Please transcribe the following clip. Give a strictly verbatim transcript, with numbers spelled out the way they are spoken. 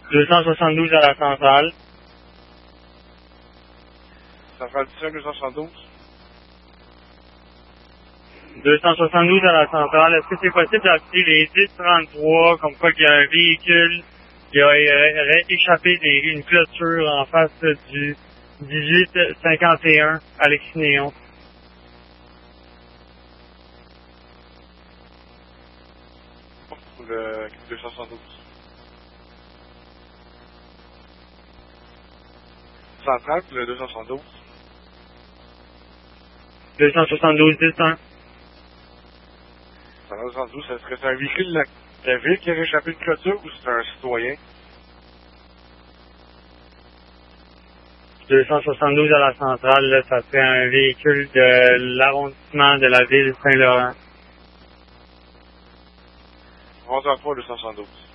deux cent soixante-douze à la centrale. Centrale dix-un, deux cent soixante-douze. deux cent soixante-douze à la centrale. Est-ce que c'est possible d'appeler les dix trente-trois, comme quoi qu'il y a un véhicule qui aurait échappé des, une clôture en face du dix-huit cinquante et un Alexis Néon? Pour le deux cent soixante-douze. Centrale pour le deux cent soixante-douze. deux cent soixante-douze dix un. Centrale deux cent soixante-douze, est-ce que c'est un véhicule de la, de la ville qui a échappé une clôture ou c'est un citoyen? deux cent soixante-douze à la centrale, là, ça serait un véhicule de l'arrondissement de la ville Saint-Laurent. onze heures trois, deux cent soixante-douze.